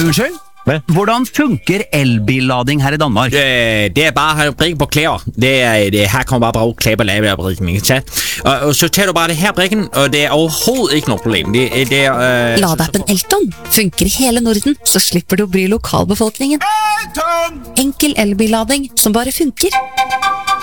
Unnskyld? Hvad? Hvordan funker elbillading her i Danmark? Det er bare at have brikken på klæder. Her kommer bare brug klæder på lave brikken, ikke sant? Og så tager du bare det her brikken, og det er overhovedet ikke noe problem. Ladeappen Elton funker i hele Norden, så slipper du å bry lokalbefolkningen. Enkel elbillading som bare funker.